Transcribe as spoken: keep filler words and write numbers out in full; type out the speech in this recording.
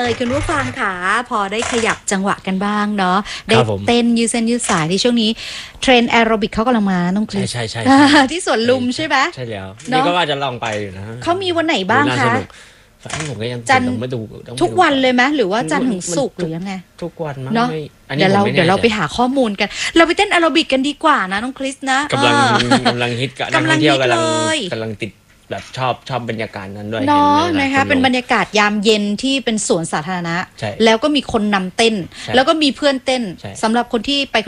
เลยคุณผู้ฟังค่ะพอได้ขยับจังหวะกันบ้างเนาะได้เต้นยืดเส้นยืดสายที่ช่วงนี้เทรนแอโรบิกเขากำลังมาน้องคริสใช่ใช่ใช่ที่สวนลุมใช่ไหมใช่แล้วนี่ก็ว่าจะลองไปอยู่นะเขามีวันไหนบ้างคะผมก็ยังจันทร์ทุกวันเลยไหมหรือว่าจันทร์ถึงศุกร์หรือยังไงทุกวันมั้งเนาะเดี๋ยวเราเดี๋ยวเราไปหาข้อมูลกันเราไปเต้นแอโรบิกกันดีกว่านะน้องคริสนะกำลังกำลังฮิตกับนักท่องเที่ยวกำลังกำลังติดแบบชอบชอบบรรยากาศนั้นด้วยเนาะนะคะเป็นบรรยากาศยามเย็นที่เป็นสวนสาธารณะแล้วก็มีคนนำเต้นแล้วก็มีเพื่อนเต้นสำหรับคนที่ไป